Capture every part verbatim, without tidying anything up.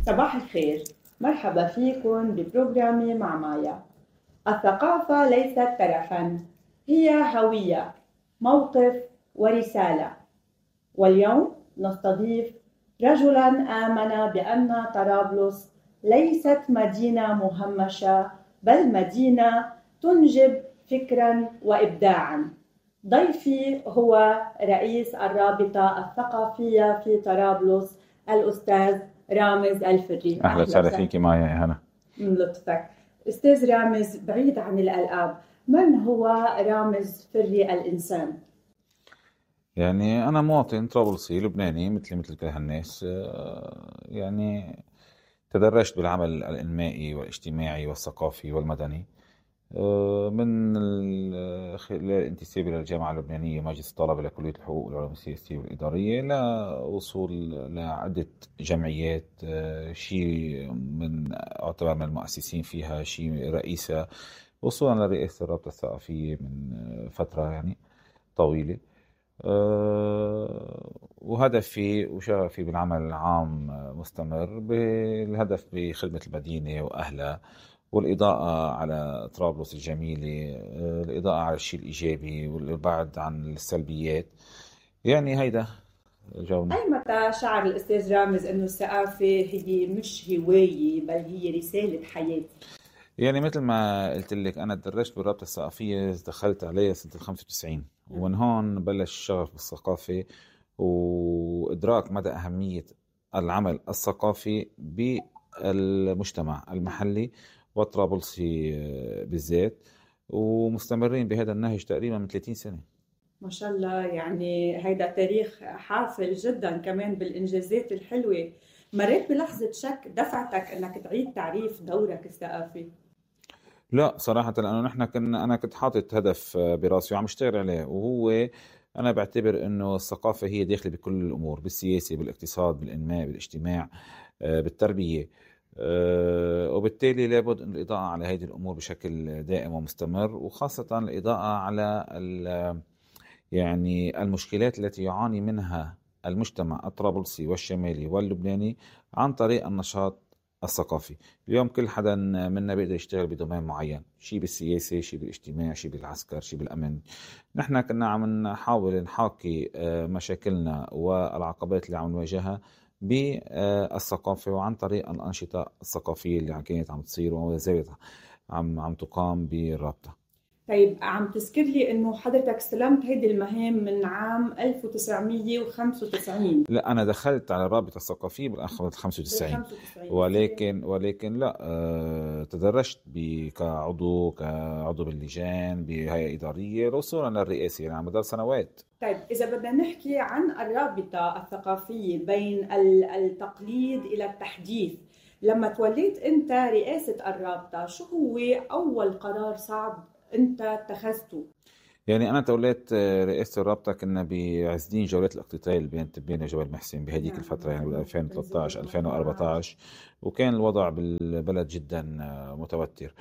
صباح الخير، مرحبا فيكم ببروجرامي مع مايا. الثقافة ليست ترفا، هي هوية، موقف ورسالة. واليوم نستضيف رجلاً آمن بأن طرابلس ليست مدينة مهمشة، بل مدينة تنجب فكراً وإبداعاً. ضيفي هو رئيس الرابطة الثقافية في طرابلس، الأستاذ رامز الفري. أهلا وسهلا فيك مايا يا هنا. من لطفك. أستاذ رامز، بعيد عن الألقاب، من هو رامز فري الإنسان؟ يعني أنا مواطن طرابلسي لبناني مثلي مثل كل هالناس، يعني تدرجت بالعمل الإنمائي والاجتماعي والثقافي والمدني من الانتسابي للجامعة اللبنانية مجلس الطلبة لكلية الحقوق والعلوم السياسية والإدارية لوصول لعدة جمعيات، شيء من أعتبر من المؤسسين فيها، شيء رئيسة، وصولا لرئاسة الرابطة الثقافية من فترة يعني طويلة. أه وهدفي وشغفي بالعمل العام مستمر بالهدف بخدمة المدينة وأهلها والإضاءة على طرابلس الجميلة، أه الإضاءة على الشيء الإيجابي والبعد عن السلبيات. يعني هيدا جونا. أي متى شعر الأستاذ رامز أنه الثقافة هي مش هواية بل هي رسالة حياة؟ يعني مثل ما قلت لك أنا تدرجت بالرابطة الثقافية، دخلت عليها سنة الخمسة وتسعين، ومن هون بلش الشغف بالثقافة وإدراك مدى أهمية العمل الثقافي بالمجتمع المحلي والطرابلسي بالذات، ومستمرين بهذا النهج تقريبا من ثلاثين سنة. ما شاء الله، يعني هيدا تاريخ حافل جدا كمان بالإنجازات الحلوة. مريت بلحظة شك دفعتك أنك تعيد تعريف دورك الثقافي؟ لا صراحة، لأنه نحن كنا أنا كنت حاطط هدف براسي وعم اشتغل عليه، وهو أنا بعتبر أنه الثقافة هي داخلة بكل الأمور، بالسياسة، بالاقتصاد، بالإنماء، بالاجتماع، بالتربية، وبالتالي لابد أن الإضاءة على هذه الأمور بشكل دائم ومستمر، وخاصة الإضاءة على يعني المشكلات التي يعاني منها المجتمع الطرابلسي والشمالي واللبناني عن طريق النشاط الثقافي. اليوم كل حدا منا بيقدر يشتغل بدومين معين، شيء بالسياسة، شيء بالاجتماع، شيء بالعسكر، شيء بالأمن. نحن كنا عم نحاول نحاكي مشاكلنا والعقبات اللي عم نواجهها بالثقافة وعن طريق الأنشطة الثقافية اللي كانت عم تصير وما زالت عم عم تقام بالرابطة. طيب، عم تذكر لي انه حضرتك استلمت هيدي المهام من عام ألف وتسعمية وخمسة وتسعين؟ لا، انا دخلت على الرابطه الثقافيه بال خمسة وتسعين، ولكن ولكن لا أه تدرجت كعضو كعضو باللجان بهيئه اداريه وصولا للرئاسه يعني على مدار سنوات. طيب، اذا بدنا نحكي عن الرابطه الثقافيه بين التقليد الى التحديث، لما توليت انت رئاسه الرابطه، شو هو اول قرار صعب انت اتخذته؟ يعني أنا توليت رئاسة الرابطة كنا بعزدين جولات الاقتتال بين تبين وجبل محسن بهديك نعم. الفترة يعني بال ألفين وثلاثة عشر ألفين وأربعة عشر، وكان الوضع بالبلد جدا متوتر،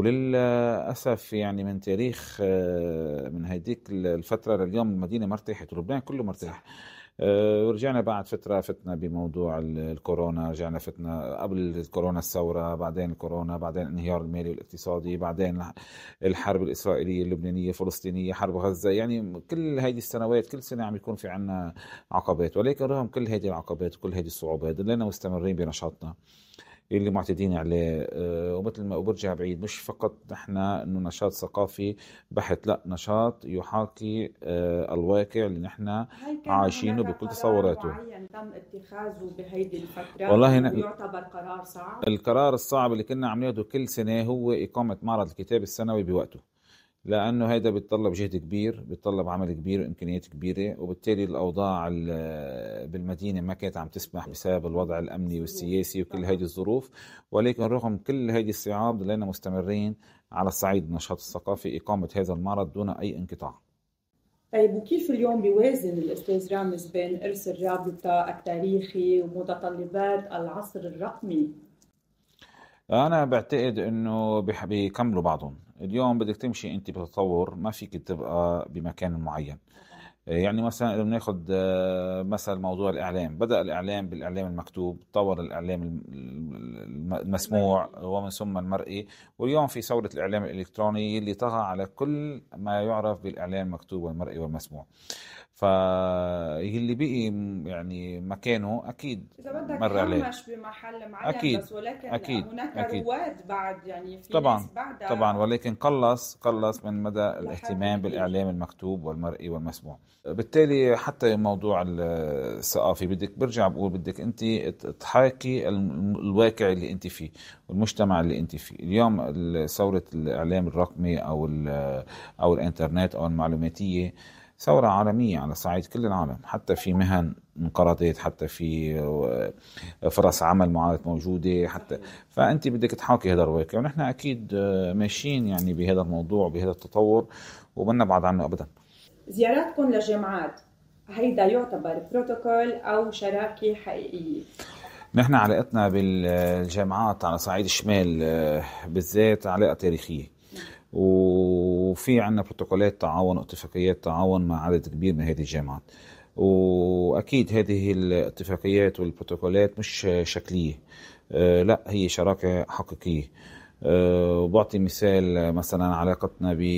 وللأسف يعني من تاريخ من هديك الفترة لليوم المدينة مرتاحت ولبنان كله مرتاح. ورجعنا بعد فترة فتنا بموضوع الكورونا، رجعنا فتنا قبل الكورونا الثورة، بعدين الكورونا، بعدين الانهيار المالي والاقتصادي، بعدين الحرب الإسرائيلية اللبنانية فلسطينية، حرب غزة. يعني كل هذه السنوات كل سنة عم يكون في عنا عقبات، ولكن رغم كل هذه العقبات وكل هذه الصعوبات ضلينا مستمرين بنشاطنا اللي معتدين عليه. ومثل ما برجع بعيد، مش فقط نحن انه نشاط ثقافي بحت، لا، نشاط يحاكي الواقع اللي نحن عايشينه بكل تصوراته. معين تم اتخاذه بهيدي الفترة والله يعتبر قرار صعب؟ القرار الصعب اللي كنا عم ناخده كل سنة هو إقامة معرض الكتاب السنوي بوقته، لأنه هيدا بيتطلب جهد كبير، بيتطلب عمل كبير وإمكانيات كبيرة، وبالتالي الأوضاع بالمدينة ما كانت عم تسمح بسبب الوضع الأمني والسياسي وكل هذه الظروف. ولكن رغم كل هذه الصعاب ضلينا مستمرين على الصعيد النشاط الثقافي إقامة هذا المعرض دون أي انقطاع. طيب، وكيف اليوم بيوازن الأستاذ رامز بين إرث الرابطة التاريخي ومتطلبات العصر الرقمي؟ أنا بعتقد إنه بيكملوا بعضهم. اليوم بدك تمشي أنت بتطور، ما فيك تبقى بمكان معين. يعني مثلا إذا بناخذ مثلا موضوع الإعلام، بدأ الإعلام بالإعلام المكتوب، تطور الإعلام المسموع ومن ثم المرئي، واليوم في ثورة الإعلام الإلكتروني اللي طغى على كل ما يعرف بالإعلام المكتوب والمرئي والمسموع. فاللي بقي يعني مكانه أكيد إذا بدك مر عليه هامش بمحل معين، أكيد بس ولكن أكيد هناك أكيد رواد بعد، يعني في طبعا ناس بعدها طبعا، ولكن قلص قلص من مدى الاهتمام كبير. بالإعلام المكتوب والمرئي والمسموع. بالتالي حتى موضوع الثقافي بدك برجع بقول بدك أنت تحاكي الواقع اللي أنت فيه والمجتمع اللي أنت فيه. اليوم ثورة الإعلام الرقمي أو أو الإنترنت أو المعلوماتية ثورة عالمية على صعيد كل العالم، حتى في مهن انقرضت، حتى في فرص عمل ما عادت موجودة حتى. فأنت بدك تحاكي هذا الواقع، ونحن أكيد ماشيين يعني بهذا الموضوع بهذا التطور وبنا بعد عنه أبدا. زياراتكم لجامعات هيدا يعتبر بروتوكول أو شراكة حقيقية؟ نحن علاقتنا بالجامعات على صعيد الشمال بالذات علاقة تاريخية، وفي عنا بروتوكولات تعاون واتفاقيات تعاون مع عدد كبير من هذه الجامعات. وأكيد هذه الاتفاقيات والبروتوكولات مش شكلية، أه لا، هي شراكة حقيقية. أه وبعطي مثال مثلا علاقتنا ب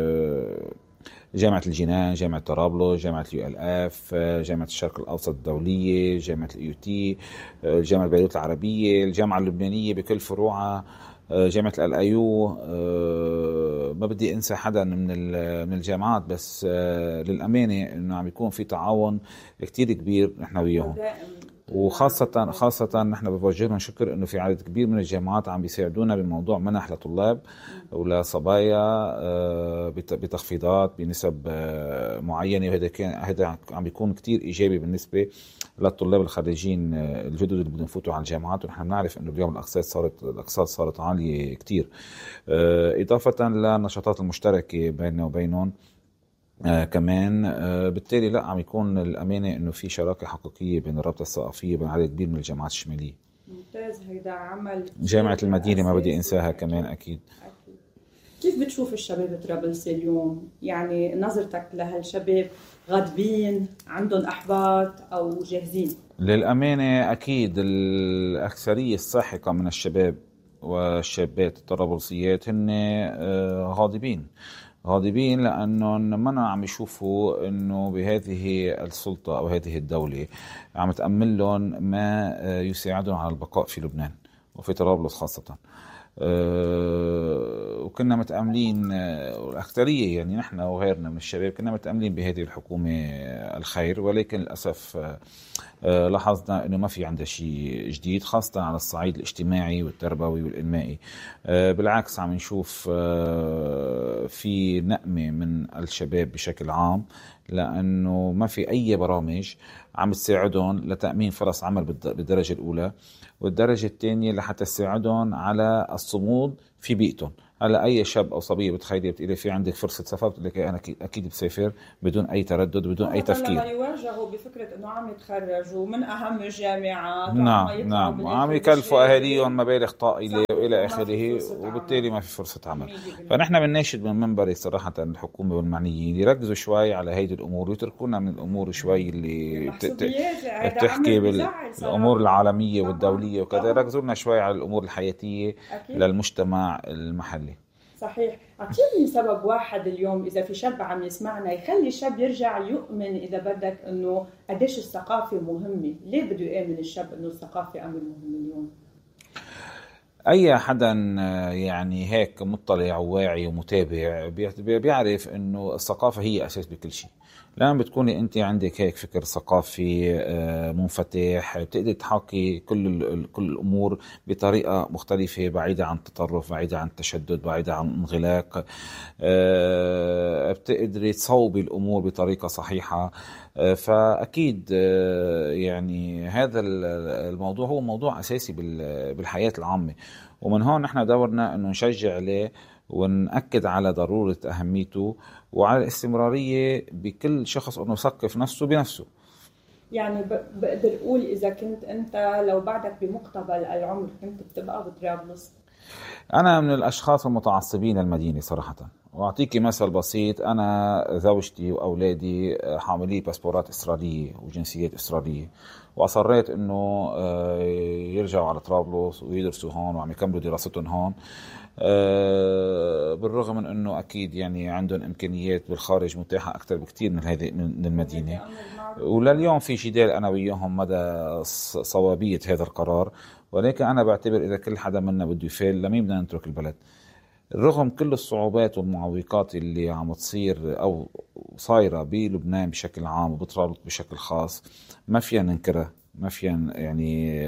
جامعة الجنان، جامعة طرابلس، جامعة اليو ال اف، جامعة الشرق الأوسط الدولية، جامعة اليو تي، جامعة بيروت العربية، الجامعة اللبنانية بكل فروعها، جامعة الأيو. ما بدي أنسى حدا من من الجامعات، بس للأمانة إنه عم يكون في تعاون كتير كبير نحن وياهم، وخاصة خاصة نحن بوجه لهم شكر إنه في عدد كبير من الجامعات عم بيساعدونا بموضوع منح لطلاب ولصبايا بتخفيضات بنسب معينة، وهذا كان هذا عم بيكون كتير إيجابي بالنسبة للطلاب الخريجين الجدد اللي بدهم يفوتوا على الجامعات. ونحن بنعرف إنه اليوم الأقساط صارت الأقساط صارت عالية كتير، إضافة للنشاطات المشتركة بيننا وبينهم آه كمان. آه بالتالي لا، عم يكون الأمانة إنه في شراكة حقيقية بين الرابطة الثقافية وبين عدد كبير من الجامعات الشمالية. ممتاز، هيدا عمل. جامعة المدينة ما بدي أنساها كمان أكيد. أكيد. كيف بتشوف الشباب طرابلس اليوم؟ يعني نظرتك لهالشباب، غاضبين، عندهم أحباط أو جاهزين؟ للأمانة أكيد الأكثرية الساحقة من الشباب والشابات الطرابلسيات هن آه غاضبين غاضبين لأنهم ما عم يشوفوا أنه بهذه السلطة أو هذه الدولة عم تأمن لهم ما يساعدهم على البقاء في لبنان وفي طرابلس خاصة. أه وكنا متأملين، والأكثرية يعني نحن وغيرنا من الشباب كنا متأملين بهذه الحكومة الخير، ولكن للأسف أه لاحظنا أنه ما في عندها شيء جديد، خاصة على الصعيد الاجتماعي والتربوي والإنمائي. أه بالعكس عم نشوف أه في نقمة من الشباب بشكل عام، لأنه ما في أي برامج عم تساعدهم لتأمين فرص عمل بالدرجة الأولى، والدرجة الثانية لحتى تساعدهم على الصمود في بيئتهم. هلا أي شاب أو صبية بتخيلي بتقولي في عندك فرصة سفر، بتقول لك أنا أكيد بسافر بدون أي تردد بدون أي تفكير. لما يواجهوا بفكرة إنه عم يتخرجوا من أهم الجامعات، نعم نعم، وعم يكلفوا أهاليهم مبالغ طائلة وإلى آخره، وبالتالي ما في فرصة عمل. فنحن بنناشد من منبري صراحة الحكومة والمعنيين يركزوا شوي على هيدي الأمور ويتركونا من الأمور شوي اللي بتحكي بالأمور العالمية والدولية وكذا، يركزوا لنا شوي على الأمور الحياتية أكيد للمجتمع المحلي. صحيح. أعطيني سبب واحد اليوم إذا في شاب عم يسمعنا يخلي الشاب يرجع يؤمن إذا بدك إنه قديش الثقافة مهمة. ليه بده يؤمن الشاب إنه الثقافة أمر مهم اليوم؟ أي حدا يعني هيك مطلع وواعي ومتابع بيعرف إنه الثقافة هي أساس بكل شيء. لما بتكوني أنت عندك هيك فكر ثقافي منفتح، بتقدر تحاكي كل كل الأمور بطريقة مختلفة، بعيدة عن التطرف، بعيدة عن التشدد، بعيدة عن الانغلاق. بتقدري تصوبي الأمور بطريقة صحيحة. فأكيد يعني هذا الموضوع هو موضوع أساسي بالحياة العامة، ومن هون نحن دورنا أنه نشجع عليه ونأكد على ضرورة أهميته وعلى الاستمرارية بكل شخص أنه يثقف نفسه بنفسه. يعني بقدر أقول إذا كنت أنت لو بعدك بمقتبل العمر كنت بتبقى بطرابلس؟ أنا من الأشخاص المتعصبين المدينة صراحة. وأعطيكي مثل بسيط، أنا زوجتي وأولادي حاملي باسبورات إسرائيلية وجنسيات إسرائيلية، وأصريت إنه يرجعوا على طرابلس ويدرسوا هون وعم يكملوا دراستهم هون، بالرغم من إنه أكيد يعني عندهم إمكانيات بالخارج متاحة أكثر بكتير من هذه من المدينة. ولليوم في جدال أنا وياهم مدى صوابية هذا القرار، ولكن أنا بعتبر إذا كل حدا منا بده يفعل لمين بدنا نترك البلد. رغم كل الصعوبات والمعوقات اللي عم تصير أو صايرة بلبنان بشكل عام وبطرابلس بشكل خاص، ما فينا ننكرها، ما فينا يعني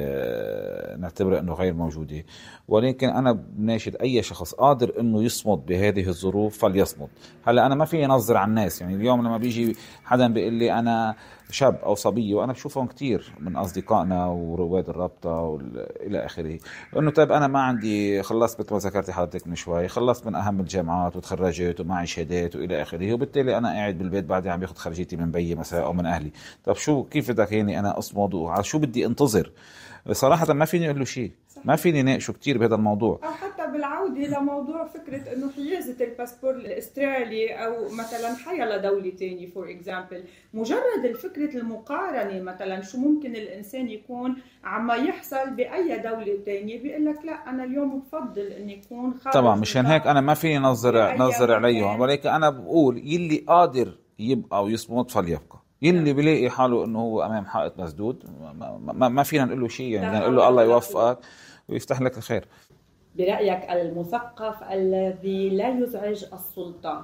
نعتبر أنه غير موجودة. ولكن أنا بناشد أي شخص قادر أنه يصمد بهذه الظروف فليصمد. هلأ أنا ما في نظر على الناس، يعني اليوم لما بيجي حدا بيقول لي أنا شاب أو صبية، وأنا بشوفهم كتير من أصدقائنا ورواد الرابطة إلى آخره، إنه طيب أنا ما عندي، خلصت مثل ما ذكرتي حضرتك من شوي، خلصت من أهم الجامعات وتخرجت ومعي شهادات وإلى آخره، وبالتالي أنا قاعد بالبيت بعدي عم باخد خرجيتي من بيي مثلا أو من أهلي. طب شو كيف بدك يعني أنا أصمد وعلى شو بدي أنتظر؟ صراحة ما فيني أقول له شيء، ما فيني ناقشه كتير بهذا الموضوع. أو حتى بالعودة لموضوع فكرة إنه حيازة الباسبور الأسترالي أو مثلا حيلا دولة تاني فور إكزامبل، مجرد الفكرة المقارنة مثلا شو ممكن الإنسان يكون عما يحصل بأي دولة تانية، بيقول لك لا أنا اليوم بفضل إني يكون خارج. طبعا مشان هيك أنا ما فيني نظر نظر عليهم، ولكن أنا بقول يلي قادر يبقى ويصمد فليبقى. يلي بلاقي حاله انه هو امام حائط مسدود ما, ما, ما فينا نقول له شيء، يعني بدنا نقول له الله يوفقك ويفتح لك الخير. برأيك المثقف الذي لا يزعج السلطة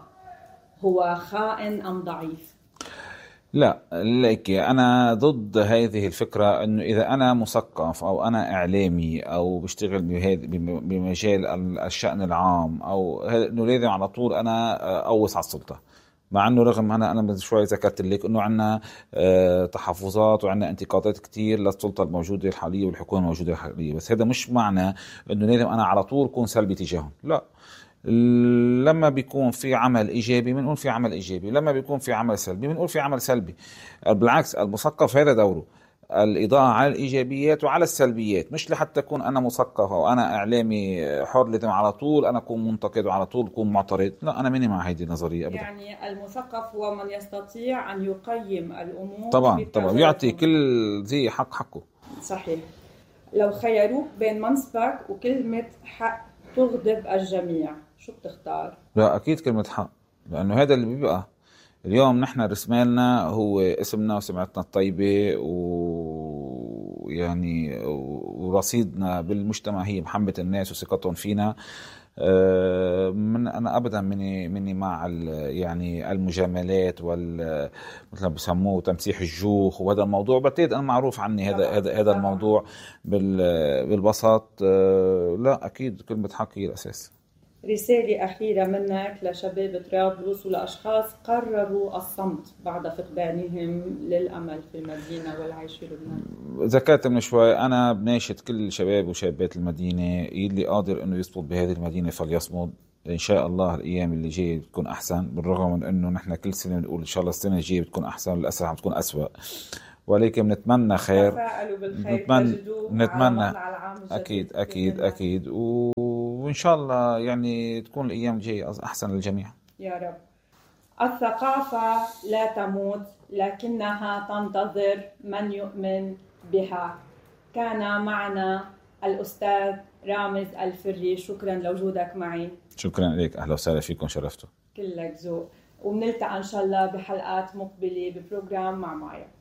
هو خائن ام ضعيف؟ لا، لك أنا ضد هذه الفكرة، أنه إذا أنا مثقف أو أنا إعلامي أو بشتغل بمجال الشأن العام أو أنه لازم على طول أنا أوس على السلطة. مع أنه رغم أنا أنا من شوي ذكرت لك أنه عنا اه تحفظات وعنا انتقادات كتير للسلطة الموجودة الحالية والحكومة الموجودة الحالية، بس هذا مش معنى أنه لازم أنا على طول أكون سلبي تجاههم. لا، لما بيكون في عمل إيجابي بنقول في عمل إيجابي، لما بيكون في عمل سلبي بنقول في عمل سلبي. بالعكس، المثقف هذا دوره الإضاءة على الإيجابيات وعلى السلبيات، مش لحتى أكون أنا مثقف أو أنا إعلامي حر لازم على طول أنا أكون منتقد وعلى طول أكون معترض. لا، أنا مني مع هذه النظرية أبدا. يعني المثقف هو من يستطيع أن يقيم الأمور طبعا طبعا يعطي كل ذي حق حقه. صحيح. لو خيروك بين منصبك وكلمة حق تغضب الجميع، شو بتختار؟ لا، أكيد كلمة حق، لأنه هذا اللي بيبقى اليوم نحن رسمالنا هو اسمنا وسمعتنا الطيبة، ويعني ورصيدنا بالمجتمع هي محبة الناس وثقتهم فينا. من أنا أبدا مني مني مع يعني المجاملات وال مثل ما بسموه تمسيح الجوخ، وهذا الموضوع بعتقد أنا معروف عني هذا هذا هذا الموضوع بالبسط. لا، أكيد كلمة حق هي الأساس. رسالة أخيرة منك لشباب طرابلس ولأشخاص قرروا الصمت بعد فقدانهم للأمل في المدينة والعيش في لبنان. ذكرت من شوي، أنا بناشد كل شباب وشابات المدينة يلي قادر أنه يصمد بهذه المدينة فليصمد. إن شاء الله الأيام اللي جاية بتكون أحسن، بالرغم من أنه نحن كل سنة بنقول إن شاء الله السنة الجاية بتكون أحسن، للأسف عم تكون أسوأ، ولكن بنتمنى خير. نتمنى نتمنى أكيد أكيد أكيد و... وإن شاء الله يعني تكون الأيام الجاية أحسن للجميع يا رب. الثقافة لا تموت لكنها تنتظر من يؤمن بها. كان معنا الأستاذ رامز الفري، شكرا لوجودك معي. شكرا لك، أهلا وسهلا فيكم، شرفتوا. كلك ذوق، وبنلتقى إن شاء الله بحلقات مقبلة ببروجرام مع مايا.